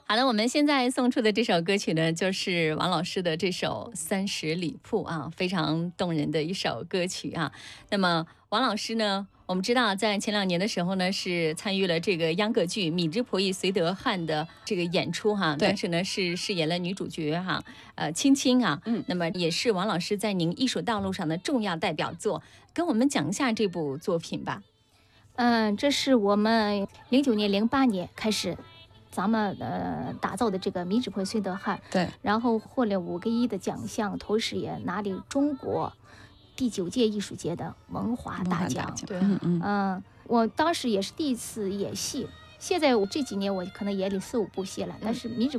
好了，我们现在送出的这首歌曲呢，就是王老师的这首《三十里铺》啊，非常动人的一首歌曲啊。那么王老师呢，我们知道在前2年的时候呢，是参与了这个秧歌剧《米脂婆姨绥德汉》的这个演出哈，当时呢是饰演了女主角哈，青青啊，那么也是王老师在您艺术道路上的重要代表作，跟我们讲一下这部作品吧。 这是我们09年、08年开始。咱们打造的这个米脂婆绥德汉， 对， 然后获了5个亿的奖项，同时也拿了中国第9届艺术节的文华大奖。 对， 我当时也是第一次演戏，现在我这几年我可能演了4、5部戏了，但是米脂